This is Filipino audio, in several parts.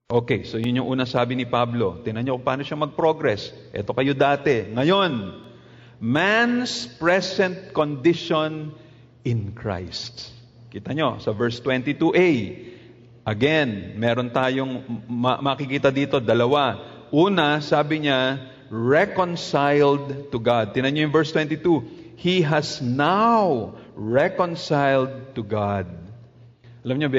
Okay, so yun yung unang sabi ni Pablo. Tingnan niyo kung paano siya mag-progress. Ito kayo dati. Ngayon, man's present condition in Christ. Kita nyo, sa verse 22a. Again, meron tayong makikita dito, dalawa. Una, sabi niya, reconciled to God. Tingnan niyo yung verse 22. He has now reconciled to God. Alam niyo,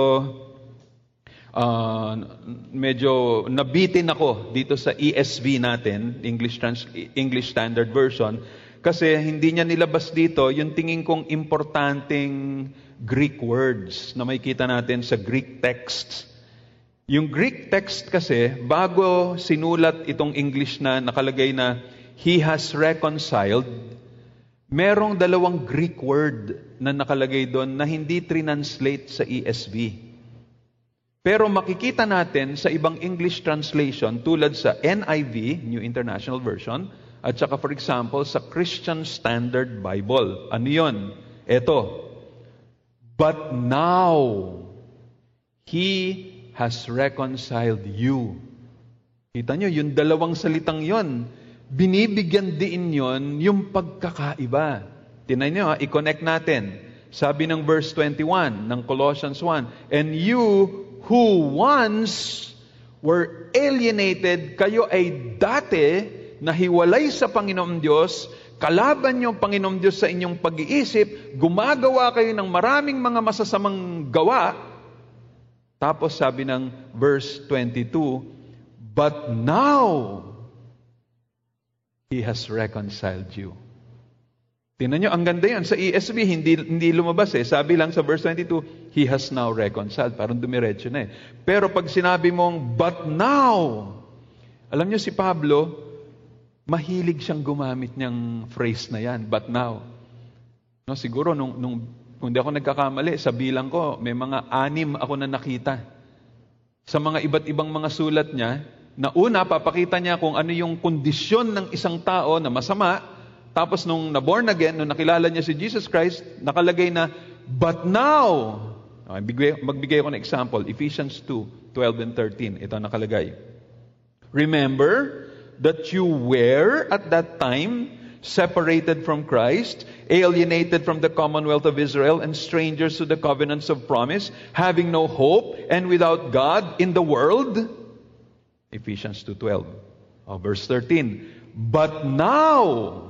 medyo nabitin ako dito sa ESV natin, English Standard Version, kasi hindi niya nilabas dito yung tingin kong importanteng Greek words na makikita natin sa Greek text. Yung Greek text kasi, bago sinulat itong English na nakalagay na He has reconciled, merong dalawang Greek word na nakalagay doon na hindi translate sa ESV. Pero makikita natin sa ibang English translation tulad sa NIV, New International Version, at saka for example sa Christian Standard Bible. Ano yun? Ito. But now, He has reconciled you. Kita nyo, yung dalawang salitang yon, binibigyan din yon yung pagkakaiba. Tingnan nyo, i-connect natin. Sabi ng verse 21 ng Colossians 1, and you who once were alienated, kayo ay dati nahiwalay sa Panginoong Diyos, kalaban niyo ang Panginoong Diyos sa inyong pag-iisip, gumagawa kayo ng maraming mga masasamang gawa. Tapos sabi ng verse 22, but now, He has reconciled you. Tingnan nyo, ang ganda yan. Sa ESV, hindi lumabas eh. Sabi lang sa verse 22, He has now reconciled. Parang dumiretso na eh. Pero pag sinabi mong, but now, alam nyo si Pablo, mahilig siyang gumamit niyang phrase na yan, but now. No, siguro, kung di ako nagkakamali, sa bilang ko, may mga 6 ako na nakita. Sa mga iba't ibang mga sulat niya, na una, papakita niya kung ano yung kondisyon ng isang tao na masama. Tapos nung na-born again, nung nakilala niya si Jesus Christ, nakalagay na, but now, magbigay ako ng example, Ephesians 2:12 and 13, ito nakalagay. Remember that you were at that time separated from Christ, alienated from the commonwealth of Israel, and strangers to the covenants of promise, having no hope and without God in the world. Ephesians 2:12. Verse 13. But now,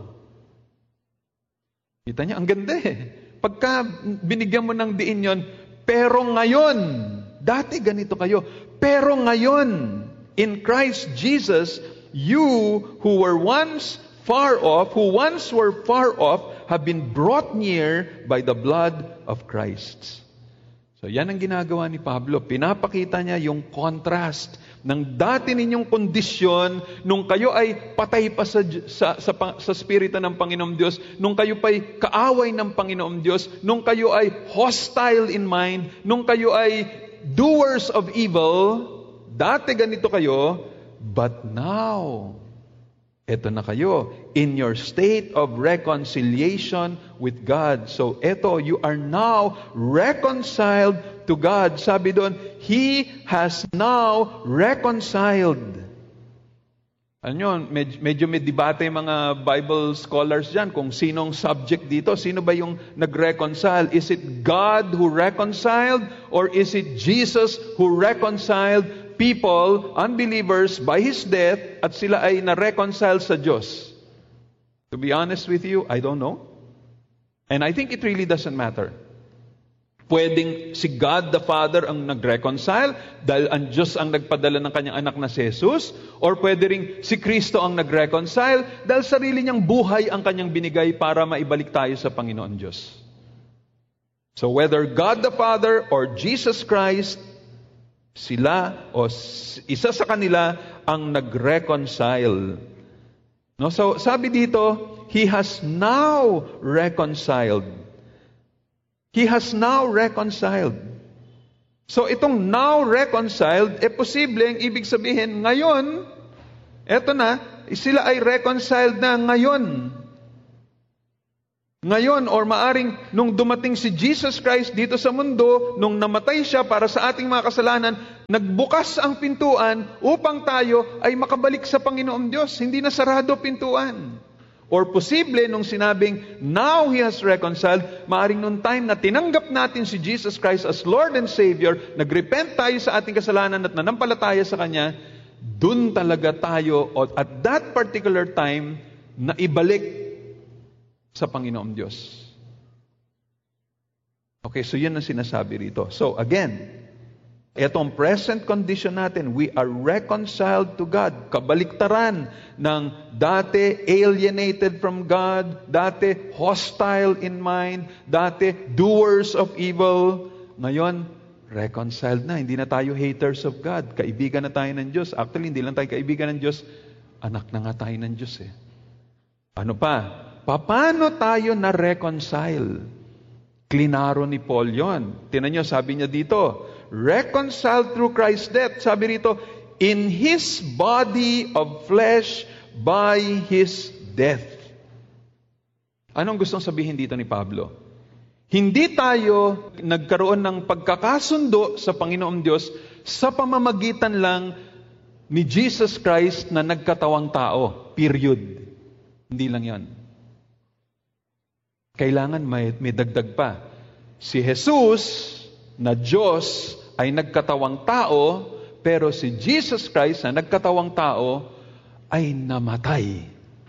kita niya, ang ganda eh. Pagka binigyan mo ng diin yon, pero ngayon, dati ganito kayo, pero ngayon, in Christ Jesus, you who were once were far off, have been brought near by the blood of Christ. So yan ang ginagawa ni Pablo. Pinapakita niya yung contrast ng dati ninyong kondisyon nung kayo ay patay pa sa Espiritu ng Panginoong Diyos, nung kayo pa'y kaaway ng Panginoong Diyos, nung kayo ay hostile in mind, nung kayo ay doers of evil, dati ganito kayo, but now, eto na kayo, in your state of reconciliation with God. So eto, you are now reconciled to God. Sabi doon, He has now reconciled. Ano, medyo may debate yung mga Bible scholars dyan kung sinong subject dito. Sino ba yung nag-reconcile? Is it God who reconciled? Or is it Jesus who reconciled people, unbelievers, by His death, at sila ay na-reconcile sa Diyos? To be honest with you, I don't know. And I think it really doesn't matter. Pwedeng si God the Father ang nag-reconcile dahil ang Diyos ang nagpadala ng kanyang anak na si Jesus, or pwede ring si Kristo ang nag-reconcile dahil sarili niyang buhay ang kanyang binigay para maibalik tayo sa Panginoon Diyos. So whether God the Father or Jesus Christ, sila o isa sa kanila ang nag-reconcile. No, so sabi dito, He has now reconciled. He has now reconciled. So itong now reconciled, posibleng ibig sabihin ngayon, eto na, sila ay reconciled na ngayon. Ngayon, or maaring nung dumating si Jesus Christ dito sa mundo, nung namatay siya para sa ating mga kasalanan, Nagbukas ang pintuan upang tayo ay makabalik sa Panginoong Diyos. Hindi na sarado pintuan. Or posible, nung sinabing, now He has reconciled, maaring nung time na tinanggap natin si Jesus Christ as Lord and Savior, nagrepent tayo sa ating kasalanan at nanampalataya sa Kanya, dun talaga tayo, at that particular time, na ibalik sa Panginoong Diyos. Okay, so yun ang sinasabi rito. So again, itong present condition natin, we are reconciled to God. Kabaliktaran ng dati alienated from God, dati hostile in mind, dati doers of evil. Ngayon, reconciled na. Hindi na tayo haters of God. Kaibigan na tayo ng Diyos. Actually, hindi lang tayo kaibigan ng Diyos. Anak na nga tayo ng Diyos eh. Ano pa? Paano tayo na-reconcile? Klinaro ni Paul yon. Tingnan nyo, sabi niya dito, reconciled through Christ's death. Sabi rito, in His body of flesh by His death. Anong gustong sabihin dito ni Pablo? Hindi tayo nagkaroon ng pagkakasundo sa Panginoong Diyos sa pamamagitan lang ni Jesus Christ na nagkatawang tao. Period. Hindi lang yan. Kailangan may dagdag pa. Si Jesus na Diyos ay nagkatawang tao, pero si Jesus Christ na nagkatawang tao ay namatay.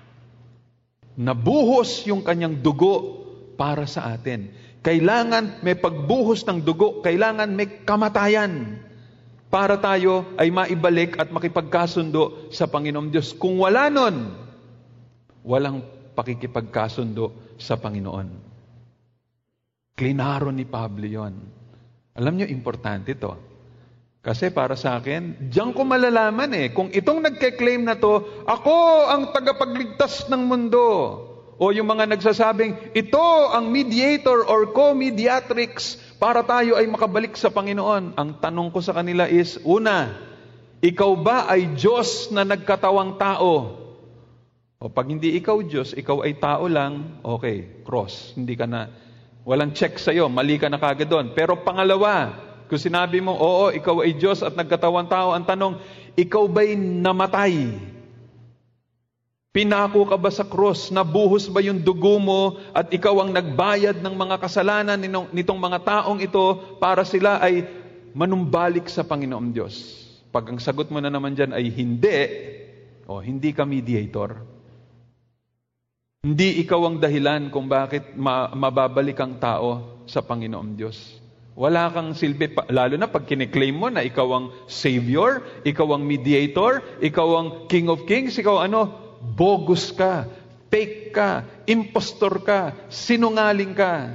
Nabuhos yung kanyang dugo para sa atin. Kailangan may pagbuhos ng dugo, kailangan may kamatayan para tayo ay maibalik at makipagkasundo sa Panginoong Diyos. Kung wala nun, walang pakikipagkasundo sa Panginoon. Klinaro ni Pablo yon. Alam nyo, importante to. Kasi para sa akin, diyan ko malalaman kung itong nagke-claim na to, ako ang tagapagligtas ng mundo. O yung mga nagsasabing, ito ang mediator or co-mediatrix para tayo ay makabalik sa Panginoon. Ang tanong ko sa kanila is, una, ikaw ba ay Diyos na nagkatawang tao? O pag hindi ikaw Diyos, ikaw ay tao lang, okay, cross. Hindi ka na, walang check sa'yo, mali ka na kagad doon. Pero pangalawa, kung sinabi mo, oo, ikaw ay Diyos at nagkatawang tao, ang tanong, ikaw ba'y namatay? Pinako ka ba sa cross? Nabuhos ba yung dugo mo at ikaw ang nagbayad ng mga kasalanan nitong mga taong ito para sila ay manumbalik sa Panginoong Diyos? Pag ang sagot mo na naman dyan ay hindi, hindi ka mediator. Hindi ikaw ang dahilan kung bakit mababalik ang tao sa Panginoong Diyos. Wala kang silbi, lalo na pag kiniklaim mo na ikaw ang Savior, ikaw ang mediator, ikaw ang King of Kings, ikaw bogus ka, fake ka, impostor ka, sinungaling ka.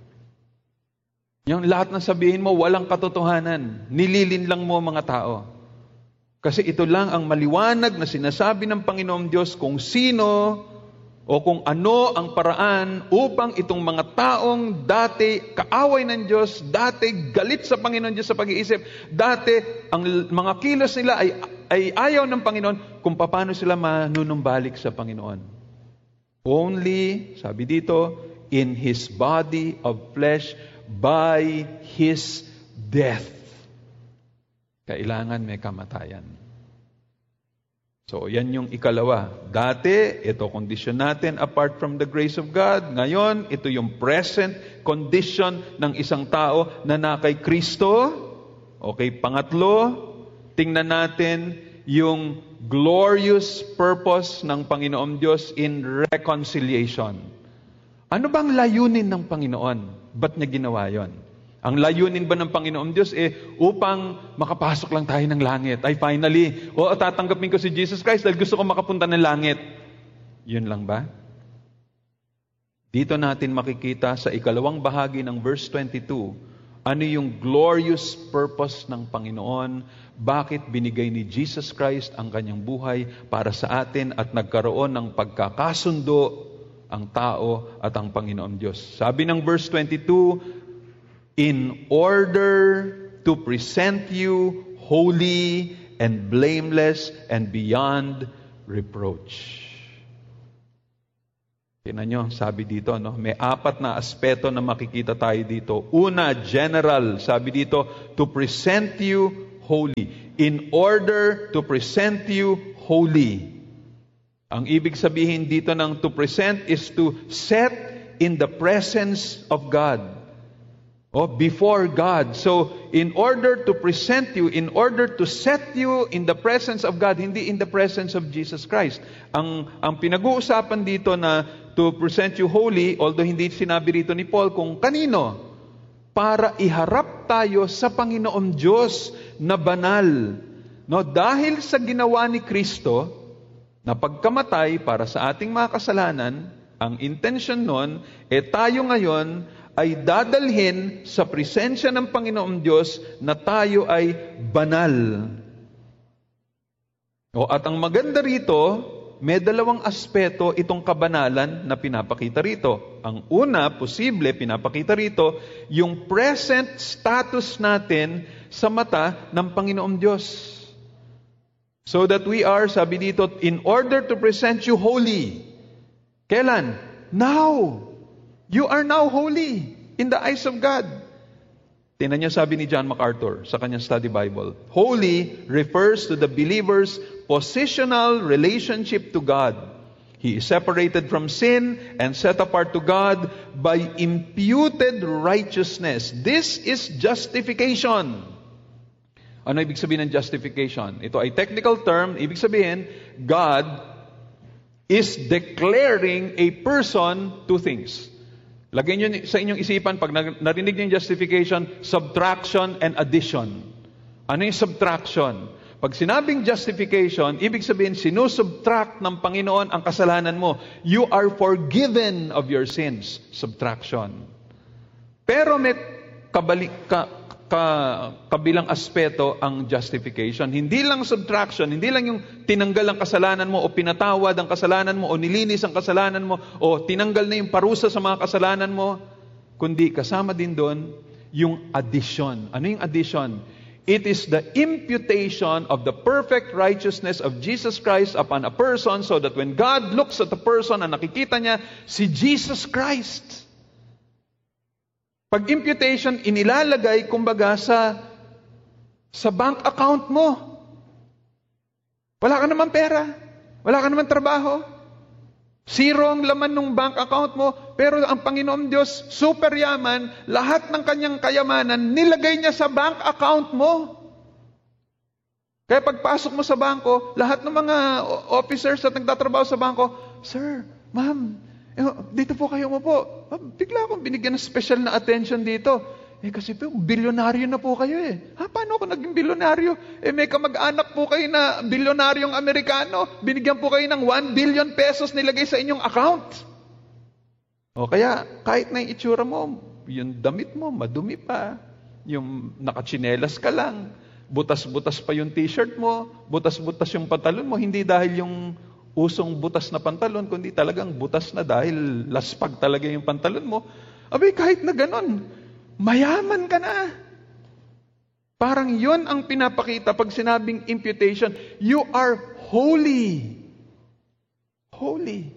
Yung lahat ng sabihin mo, walang katotohanan. Nililin lang mo mga tao. Kasi ito lang ang maliwanag na sinasabi ng Panginoong Diyos kung sino o kung ano ang paraan upang itong mga taong dati kaaway ng Diyos, dati galit sa Panginoon Diyos sa pag-iisip, dati ang mga kilos nila ay ayaw ng Panginoon, kung paano sila manunumbalik sa Panginoon. Only, sabi dito, in His body of flesh by His death. Kailangan may kamatayan. So, yan yung ikalawa. Dati, ito kondisyon natin apart from the grace of God. Ngayon, ito yung present condition ng isang tao na kay Kristo. Okay, pangatlo, tingnan natin yung glorious purpose ng Panginoong Diyos in reconciliation. Ano bang layunin ng Panginoon? Ba't niya ginawa yon? Ang layunin ba ng Panginoong Diyos upang makapasok lang tayo ng langit? Ay finally, tatanggapin ko si Jesus Christ dahil gusto ko makapunta ng langit. Yun lang ba? Dito natin makikita sa ikalawang bahagi ng verse 22, ano yung glorious purpose ng Panginoon, bakit binigay ni Jesus Christ ang kanyang buhay para sa atin at nagkaroon ng pagkakasundo ang tao at ang Panginoong Diyos. Sabi ng verse 22, in order to present you holy and blameless and beyond reproach. Tingnan nyo, sabi dito, may apat na aspeto na makikita tayo dito. Una, general, sabi dito, to present you holy. In order to present you holy. Ang ibig sabihin dito ng to present is to set in the presence of God. Before God. So, in order to present you, in order to set you in the presence of God, hindi in the presence of Jesus Christ. Ang pinag-uusapan dito na to present you holy, although hindi sinabi rito ni Paul kung kanino, para iharap tayo sa Panginoon Diyos na banal. Dahil sa ginawa ni Kristo, na pagkamatay para sa ating mga kasalanan, ang intention nun, tayo ngayon ay dadalhin sa presensya ng Panginoong Diyos na tayo ay banal. At ang maganda rito, may dalawang aspeto itong kabanalan na pinapakita rito. Ang una, posible, pinapakita rito, yung present status natin sa mata ng Panginoong Diyos. So that we are, sabi dito, in order to present you holy. Kailan? Now! You are now holy in the eyes of God. Tingnan niyo sabi ni John MacArthur sa kanyang study Bible. Holy refers to the believer's positional relationship to God. He is separated from sin and set apart to God by imputed righteousness. This is justification. Ano ibig sabihin ng justification? Ito ay technical term. Ibig sabihin, God is declaring a person two things. Lagay nyo sa inyong isipan, pag narinig nyo yung justification, subtraction and addition. Ano yung subtraction? Pag sinabing justification, ibig sabihin, sinusubtract ng Panginoon ang kasalanan mo. You are forgiven of your sins. Subtraction. Pero may kabilang aspeto ang justification. Hindi lang subtraction, hindi lang yung tinanggal ang kasalanan mo o pinatawad ang kasalanan mo o nilinis ang kasalanan mo o tinanggal na yung parusa sa mga kasalanan mo, kundi kasama din doon yung addition. Ano yung addition? It is the imputation of the perfect righteousness of Jesus Christ upon a person so that when God looks at the person, ang nakikita niya si Jesus Christ. Pag imputation, inilalagay, kumbaga, sa bank account mo. Wala ka naman pera. Wala ka naman trabaho. Zero ang laman ng bank account mo. Pero ang Panginoon Diyos, super yaman, lahat ng kanyang kayamanan, nilagay niya sa bank account mo. Kaya pagpasok mo sa bangko, lahat ng mga officers na nagtatrabaho sa bangko, Sir, Ma'am, dito po kayo mo po. Bigla akong binigyan ng special na attention dito. Kasi po, bilyonaryo na po kayo Paano ako naging bilyonaryo? May kamag-anak po kayo na bilyonaryong Amerikano. Binigyan po kayo ng 1 billion pesos nilagay sa inyong account. Kaya, kahit na yung itsura mo, yung damit mo, madumi pa. Yung nakachinelas ka lang. Butas-butas pa yung t-shirt mo. Butas-butas yung pantalon mo. Hindi dahil yung usong butas na pantalon, kundi talagang butas na dahil laspag talaga yung pantalon mo. Kahit na ganon, mayaman ka na. Parang yon ang pinapakita pag sinabing imputation. You are holy. Holy.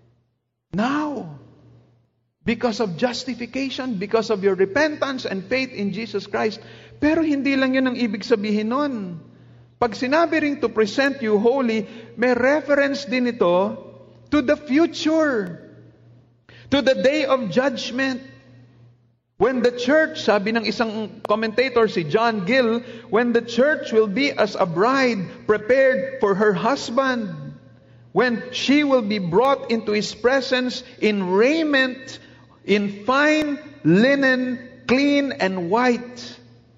Now. Because of justification, because of your repentance and faith in Jesus Christ. Pero hindi lang yun ang ibig sabihin nun. Pag sinabi rin to present you holy, may reference din ito to the future. To the day of judgment. When the church, sabi ng isang commentator, si John Gill, when the church will be as a bride prepared for her husband. When she will be brought into His presence in raiment, in fine linen, clean and white.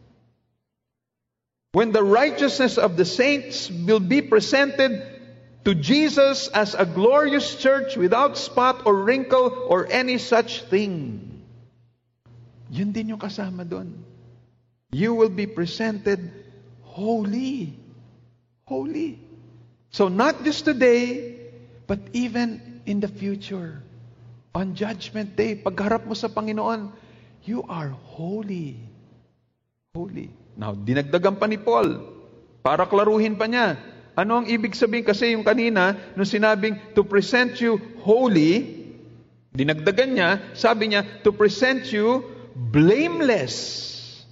When the righteousness of the saints will be presented to Jesus as a glorious church without spot or wrinkle or any such thing. Yun din yung kasama doon. You will be presented holy. Holy. So not just today, but even in the future. On Judgment Day, pagharap mo sa Panginoon, you are holy. Holy. Now, dinagdagan pa ni Paul para klaruhin pa niya. Ano ang ibig sabihin? Kasi yung kanina, nung sinabing to present you holy, dinagdagan niya, sabi niya, to present you blameless.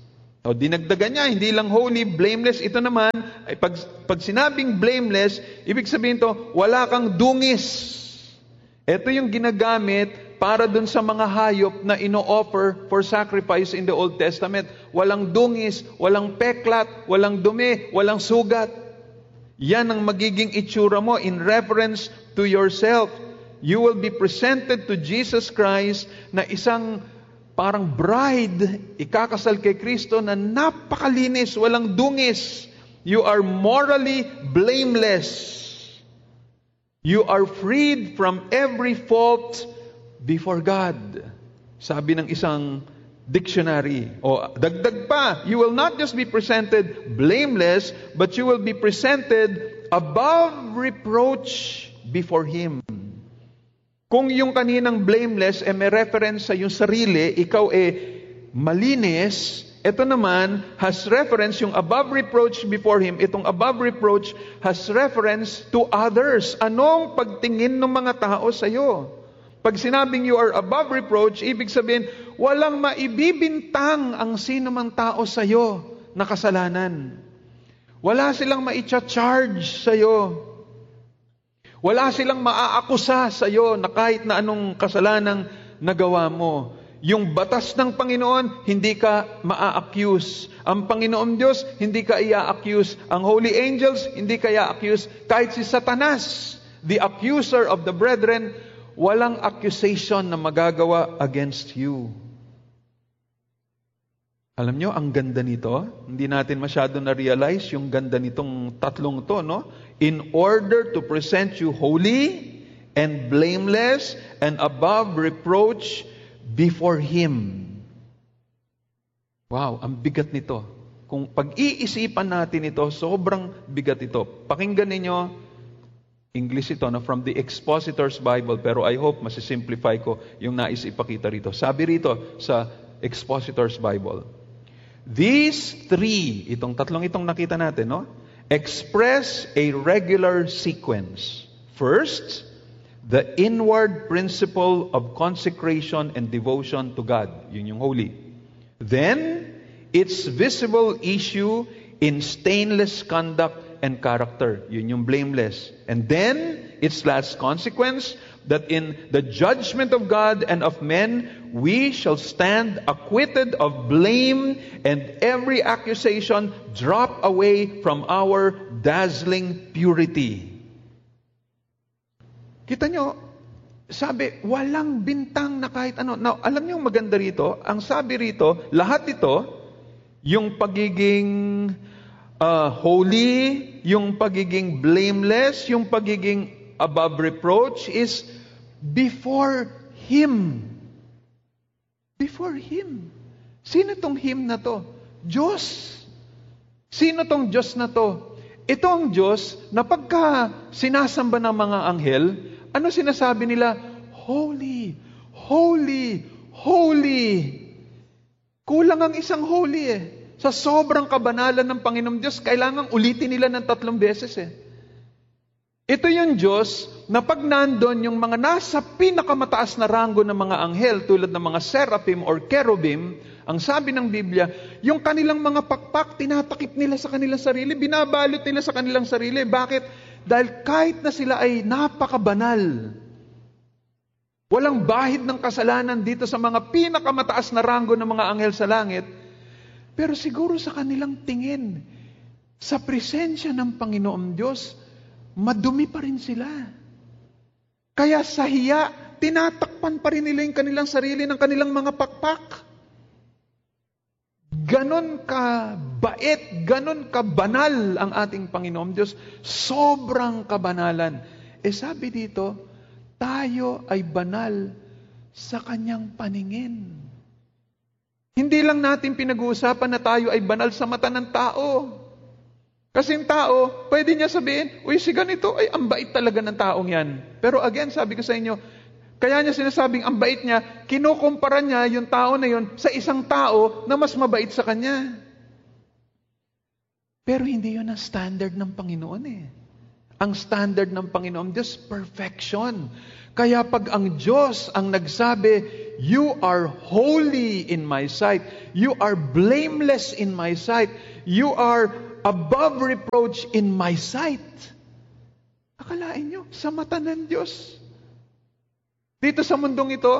O dinagdagan niya, hindi lang holy, blameless. Ito naman, ay pag sinabing blameless, ibig sabihin to, wala kang dungis. Ito yung ginagamit para dun sa mga hayop na ino-offer for sacrifice in the Old Testament. Walang dungis, walang peklat, walang dumi, walang sugat. Yan ang magiging itsura mo in reference to yourself. You will be presented to Jesus Christ na isang parang bride, ikakasal kay Kristo na napakalinis, walang dungis. You are morally blameless. You are freed from every fault before God. Sabi ng isang dictionary. O dagdag pa, you will not just be presented blameless, but you will be presented above reproach before Him. Kung yung kaninang blameless may reference sa yung sarili, ikaw malinis, ito naman has reference, yung above reproach before Him, itong above reproach has reference to others. Anong pagtingin ng mga tao sa iyo? Pag sinabing you are above reproach, ibig sabihin, walang maibibintang ang sino mang tao sa iyo na kasalanan. Wala silang maicha-charge sa iyo. Wala silang maaakusa sa iyo na kahit na anong kasalanang nagawa mo. Yung batas ng Panginoon, hindi ka maa-accuse. Ang Panginoon Diyos, hindi ka i-accuse. Ang holy angels, hindi ka i-accuse. Kahit si Satanas, the accuser of the brethren, walang accusation na magagawa against you. Alam nyo, ang ganda nito. Hindi natin masyado na-realize yung ganda nitong tatlong to, no? In order to present you holy and blameless and above reproach before Him. Wow, ang bigat nito. Kung pag-iisipan natin ito, sobrang bigat ito. Pakinggan ninyo, English ito, no, from the Expositor's Bible, pero I hope masisimplify ko yung nais ipakita rito. Sabi rito sa Expositor's Bible, these three, itong tatlong itong nakita natin, no, express a regular sequence. First, the inward principle of consecration and devotion to God. Yun yung holy. Then, its visible issue in stainless conduct and character. Yun yung blameless. And then, its last consequence, that in the judgment of God and of men, we shall stand acquitted of blame and every accusation drop away from our dazzling purity. Kita nyo, sabi, walang bintang na kahit ano. Now, alam nyo maganda rito, ang sabi rito, lahat ito, yung pagiging holy, yung pagiging blameless, yung pagiging above reproach is before Him. Before Him. Sino tong Him na to? Diyos. Sino tong Diyos na to? Ito ang Diyos na pagka sinasamba ng mga anghel, ano sinasabi nila? Holy, holy, holy. Kulang ang isang holy Sa sobrang kabanalan ng Panginoong Diyos, kailangang ulitin nila ng 3 beses Ito yung Diyos na pag nandun yung mga nasa pinakamataas na ranggo ng mga anghel, tulad ng mga seraphim or cherubim, ang sabi ng Biblia, yung kanilang mga pakpak, tinatakip nila sa kanilang sarili, binabalot nila sa kanilang sarili. Bakit? Dahil kahit na sila ay napakabanal, walang bahid ng kasalanan dito sa mga pinakamataas na ranggo ng mga anghel sa langit, pero siguro sa kanilang tingin, sa presensya ng Panginoong Diyos, madumi pa rin sila. Kaya sa hiya, tinatakpan pa rin nila yung kanilang sarili ng kanilang mga pakpak. Ganon ka bait, ganon ka banal ang ating Panginoong Diyos. Sobrang kabanalan. Sabi dito, tayo ay banal sa Kanyang paningin. Hindi lang natin pinag-uusapan na tayo ay banal sa mata ng tao. Kasi yung tao, pwede niya sabihin, uy, si ganito, ay ang bait talaga ng taong yan. Pero again, sabi ko sa inyo, kaya niya sinasabing ang bait niya, kinukumpara niya yung tao na yun sa isang tao na mas mabait sa kanya. Pero hindi yun ang standard ng Panginoon Ang standard ng Panginoon Diyos, perfection. Kaya pag ang Diyos ang nagsabi, you are holy in my sight, you are blameless in my sight, you are above reproach in my sight. Akalain nyo, sa mata ng Diyos. Dito sa mundong ito,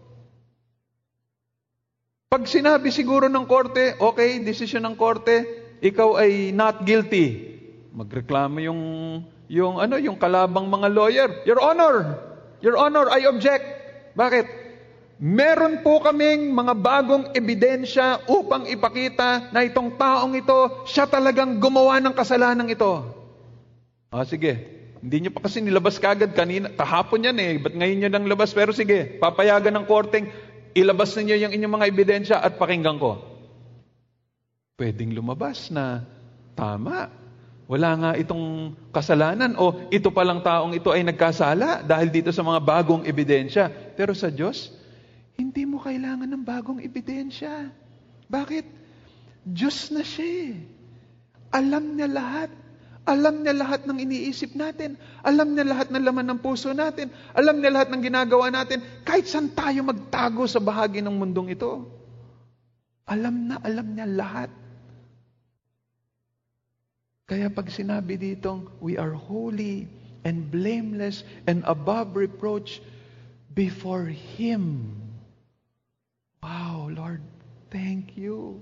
pag sinabi siguro ng korte, okay, desisyon ng korte, ikaw ay not guilty. Magreklamo yung kalabang mga lawyer. Your Honor, I object. Bakit? Meron po kaming mga bagong ebidensya upang ipakita na itong taong ito, siya talagang gumawa ng kasalanan ito. Sige. Hindi nyo pa kasi nilabas kagad kanina. Kahapon yan ba't ngayon nyo nang labas? Pero sige, papayagan ng korteng, ilabas ninyo yung inyong mga ebidensya at pakinggan ko. Pwedeng lumabas na tama. Wala nga itong kasalanan o ito palang taong ito ay nagkasala dahil dito sa mga bagong ebidensya. Pero sa Diyos, hindi mo kailangan ng bagong ebidensya. Bakit? Diyos na siya. Alam niya lahat. Alam niya lahat ng iniisip natin. Alam niya lahat ng laman ng puso natin. Alam niya lahat ng ginagawa natin. Kahit saan tayo magtago sa bahagi ng mundong ito. Alam niya lahat. Kaya pag sinabi ditong, we are holy and blameless and above reproach before Him. Wow, Lord, thank you.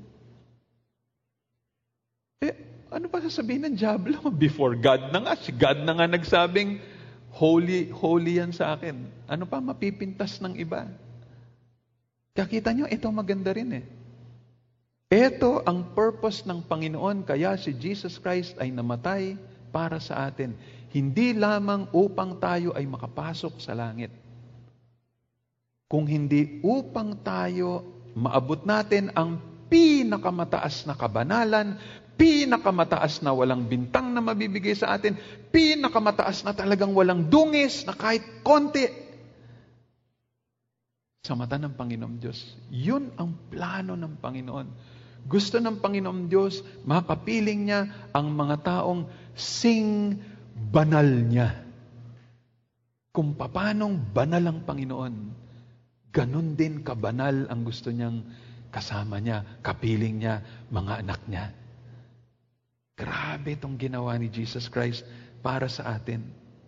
Ano pa sasabihin ng diablo? Before God na nga. Si God na nga nagsabing, holy yan sa akin. Ano pa mapipintas ng iba? Kakita nyo, ito maganda rin Ito ang purpose ng Panginoon. Kaya si Jesus Christ ay namatay para sa atin. Hindi lamang upang tayo ay makapasok sa langit. Kung hindi upang tayo maabot natin ang pinakamataas na kabanalan, pinakamataas na walang bintang na mabibigay sa atin, pinakamataas na talagang walang dungis na kahit konti sa mata ng Panginoong Diyos. Yun ang plano ng Panginoon. Gusto ng Panginoong Diyos, makapiling niya ang mga taong sing banal niya. Kung paanong banal ang Panginoon, ganun din kabanal ang gusto niyang kasama niya, kapiling niya, mga anak niya. Grabe itong ginawa ni Jesus Christ para sa atin.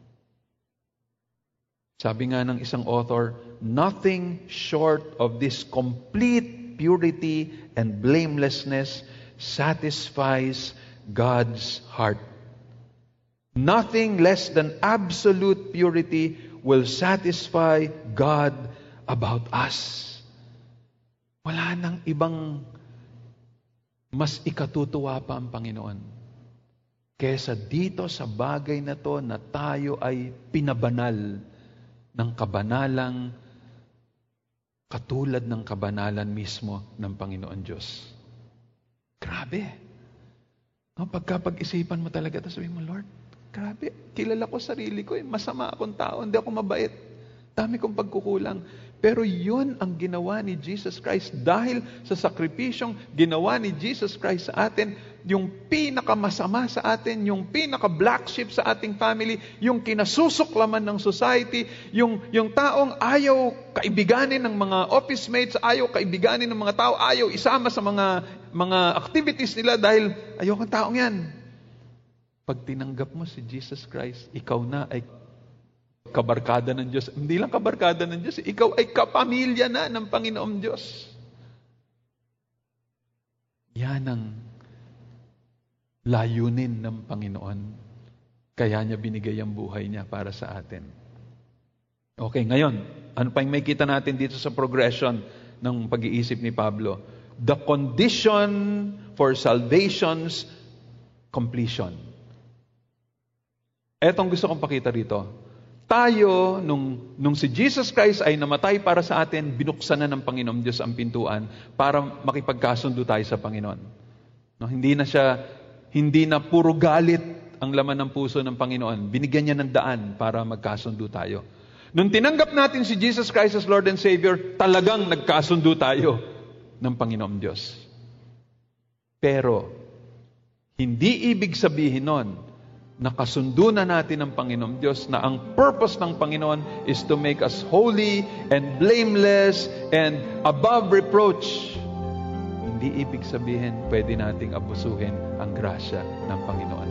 Sabi nga ng isang author, nothing short of this complete purity and blamelessness satisfies God's heart. Nothing less than absolute purity will satisfy God about us. Wala nang ibang mas ikatutuwa pa ang Panginoon kesa dito sa bagay na to na tayo ay pinabanal ng kabanalang katulad ng kabanalan mismo ng Panginoon Diyos. Grabe. Pagkapag-isipan mo talaga, tapos sabihin mo, Lord, grabe, kilala ko sarili ko, masama akong tao, hindi ako mabait. Dami kong pagkukulang. Pero yun ang ginawa ni Jesus Christ dahil sa sakripisyong ginawa ni Jesus Christ sa atin, yung pinakamasama sa atin, yung pinaka-black sheep sa ating family, yung kinasusuklaman ng society, yung taong ayaw kaibiganin ng mga office mates, ayaw kaibiganin ng mga tao, ayaw isama sa mga activities nila dahil ayaw kang taong yan. Pag tinanggap mo si Jesus Christ, ikaw na ay kabarkada ng Diyos. Hindi lang kabarkada ng Diyos, ikaw ay kapamilya na ng Panginoong Diyos. Yan ang layunin ng Panginoon. Kaya niya binigay ang buhay niya para sa atin. Okay, ngayon, ano pa yung may kita natin dito sa progression ng pag-iisip ni Pablo? The condition for salvation's completion. Etong gusto kong pakita rito. Tayo, nung si Jesus Christ ay namatay para sa atin, binuksan na ng Panginoong Diyos ang pintuan para makipagkasundo tayo sa Panginoon. No, hindi na puro galit ang laman ng puso ng Panginoon. Binigyan niya ng daan para magkasundo tayo. Nung tinanggap natin si Jesus Christ as Lord and Savior, talagang nagkasundo tayo ng Panginoong Diyos. Pero, hindi ibig sabihin nun nakasundo na natin ang Panginoong Diyos na ang purpose ng Panginoon is to make us holy and blameless and above reproach. Hindi ibig sabihin pwede nating abusuhin ang grasya ng Panginoon.